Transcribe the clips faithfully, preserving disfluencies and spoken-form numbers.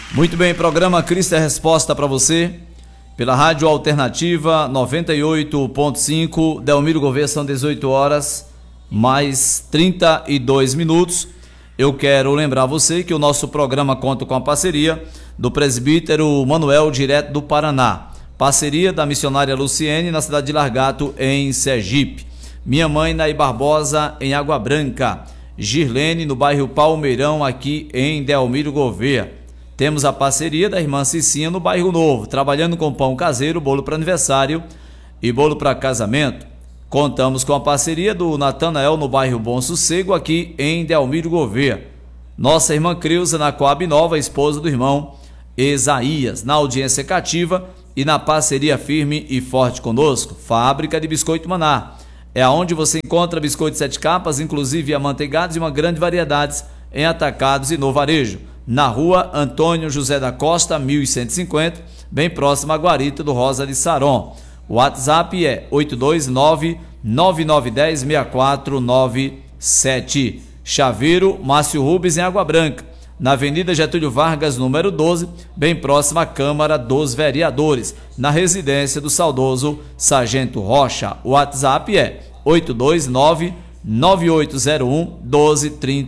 Muito bem, programa Cristo é Resposta para você, pela Rádio Alternativa noventa e oito ponto cinco, Delmiro Gouveia, são dezoito horas, mais trinta e dois minutos. Eu quero lembrar você que o nosso programa conta com a parceria do presbítero Manuel, direto do Paraná, parceria da missionária Luciene, na cidade de Largato, em Sergipe, minha mãe Naí Barbosa, em Água Branca, Girlene, no bairro Palmeirão, aqui em Delmiro Gouveia. Temos a parceria da irmã Cicinha, no bairro Novo, trabalhando com pão caseiro, bolo para aniversário e bolo para casamento. Contamos com a parceria do Natanael, no bairro Bom Sossego, aqui em Delmiro Gouveia. Nossa irmã Creuza, na Coab Nova, esposa do irmão Isaías, na audiência cativa e na parceria firme e forte conosco. Fábrica de Biscoito Maná. É aonde você encontra biscoitos sete capas, inclusive amanteigados e uma grande variedade em atacados e no varejo. Na rua Antônio José da Costa, mil cento e cinquenta, bem próximo à guarita do Rosa de Saron. O WhatsApp é oito dois nove, nove nove um zero, seis quatro nove sete. Chaveiro Márcio Rubens, em Água Branca, na Avenida Getúlio Vargas, número doze, bem próximo à Câmara dos Vereadores, na residência do saudoso Sargento Rocha. O WhatsApp é oito dois nove, nove oito zero um, um dois três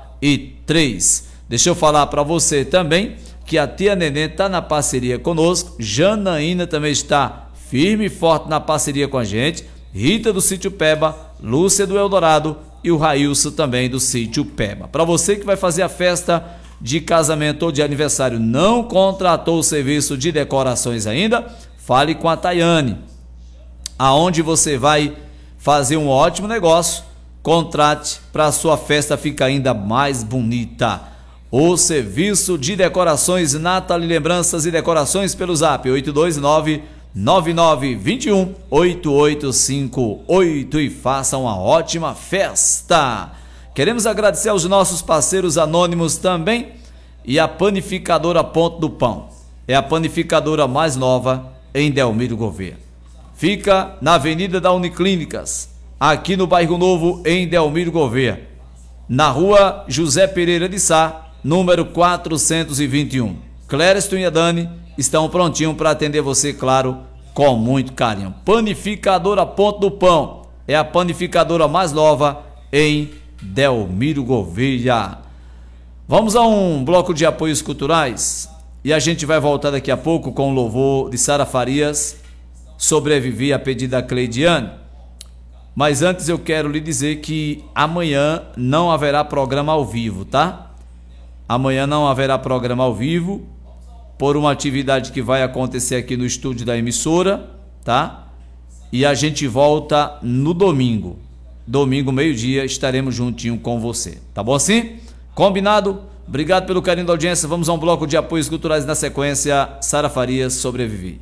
três. Deixa eu falar para você também que a tia Neném está na parceria conosco, Janaína também está firme e forte na parceria com a gente, Rita do Sítio Peba, Lúcia do Eldorado e o Railson também do Sítio Peba. Para você que vai fazer a festa de casamento ou de aniversário, não contratou o serviço de decorações ainda, fale com a Tayane, aonde você vai fazer um ótimo negócio, contrate para a sua festa ficar ainda mais bonita. O serviço de decorações Nathalie Lembranças e Decorações pelo zap oito dois nove, nove nove dois um, oito oito cinco oito e faça uma ótima festa. Queremos agradecer aos nossos parceiros anônimos também e a Panificadora Ponto do Pão. É a panificadora mais nova em Delmiro Gouveia. Fica na Avenida da Uniclínicas, aqui no bairro Novo, em Delmiro Gouveia, na rua José Pereira de Sá, número quatrocentos e vinte e um. Clériston e a Dani estão prontinhos para atender você, claro, com muito carinho. Panificadora Ponto do Pão é a panificadora mais nova em Delmiro Gouveia. Vamos a um bloco de apoios culturais e a gente vai voltar daqui a pouco com o louvor de Sara Farias, Sobrevivi a pedido da Cleidiane. Mas antes eu quero lhe dizer que amanhã não haverá programa ao vivo, tá? Amanhã não haverá programa ao vivo, por uma atividade que vai acontecer aqui no estúdio da emissora, tá? E a gente volta no domingo. Domingo, meio-dia, estaremos juntinho com você. Tá bom assim? Combinado? Obrigado pelo carinho da audiência. Vamos a um bloco de apoios culturais na sequência. Sara Farias, Sobrevivi.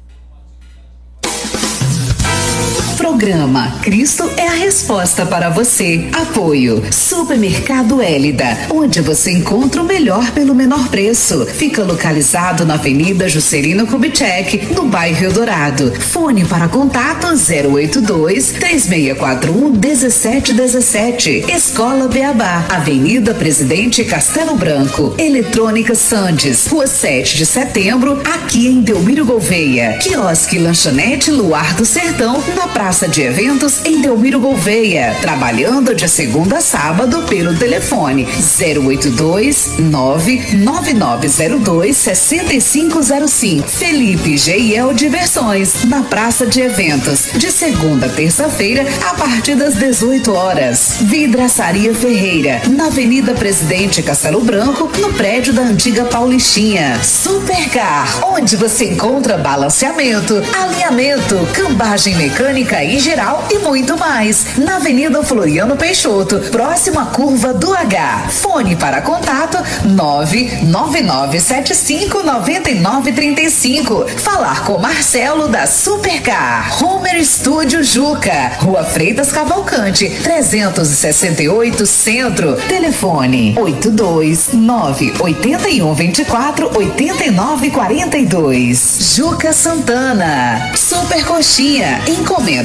Programa Cristo é a Resposta para você. Apoio Supermercado Hélida, onde você encontra o melhor pelo menor preço. Fica localizado na Avenida Juscelino Kubitschek, no bairro Eldorado. Fone para contato zero oito dois, três seis quatro um, um sete um sete. Escola Beabá, Avenida Presidente Castelo Branco. Eletrônica Sandes, Rua sete de setembro, aqui em Delmiro Gouveia. Quiosque Lanchonete Luar do Sertão, na Praça de Eventos em Delmiro Gouveia, trabalhando de segunda a sábado pelo telefone zero oito dois, nove nove nove zero dois, seis cinco zero cinco. Felipe G I L Diversões, na Praça de Eventos, de segunda a terça-feira, a partir das dezoito horas. Vidraçaria Ferreira, na Avenida Presidente Castelo Branco, no prédio da antiga Paulistinha. Supercar, onde você encontra balanceamento, alinhamento, cambagem mecânica e geral e muito mais. Na Avenida Floriano Peixoto, próximo à curva do H. Fone para contato nove nove nove sete cinco nove nove três cinco. Falar com Marcelo da Supercar. Homer Studio Juca, Rua Freitas Cavalcante, trezentos e sessenta e oito Centro. Telefone oito dois nove oito um dois quatro oito nove quatro dois. Juca Santana. Super Coxinha, encomenda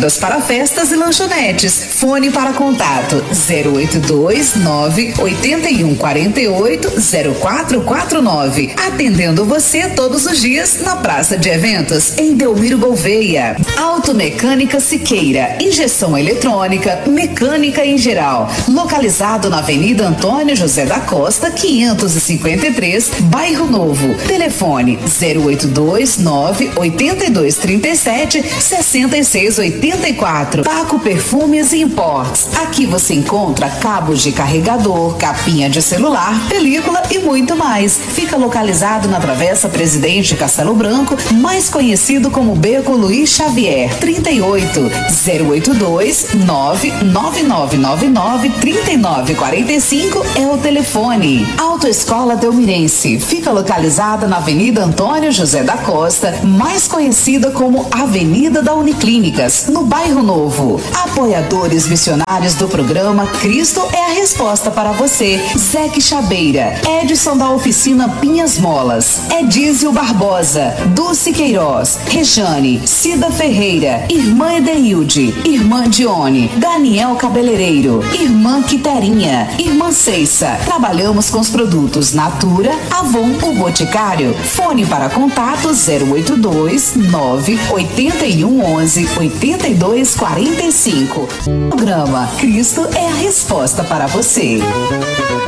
bebidas para festas e lanchonetes. Fone para contato zero oito dois nove oito um quatro oito zero quatro quatro nove. Atendendo você todos os dias na Praça de Eventos, em Delmiro Gouveia. Automecânica Siqueira, injeção eletrônica, mecânica em geral. Localizado na Avenida Antônio José da Costa, quinhentos e cinquenta e três, Bairro Novo. Telefone zero oito dois nove oito dois três sete seis seis oito quatro. Paco Perfumes e Imports. Aqui você encontra cabos de carregador, capinha de celular, película e muito mais. Fica localizado na Travessa Presidente Castelo Branco, mais conhecido como Beco Luiz Xavier. trinta e oito zero oito dois nove nove nove nove nove três nove quatro cinco é o telefone. Autoescola Delmirense fica localizada na Avenida Antônio José da Costa, mais conhecida como Avenida da Uniclínicas, no Bairro Novo. Apoiadores missionários do programa Cristo é a Resposta para você. Zeque Chabeira, Edson da Oficina Pinhas Molas, Edísio Barbosa, Dulce Queiroz, Rejane, Cida Ferreira, Irmã Edeilde, Irmã Dione, Daniel Cabeleireiro, Irmã Quiterinha, Irmã Ceissa. Trabalhamos com os produtos Natura, Avon, o Boticário. Fone para contato zero oito dois nove oito um onze oito dois quatro cinco. Programa Cristo é a Resposta para você.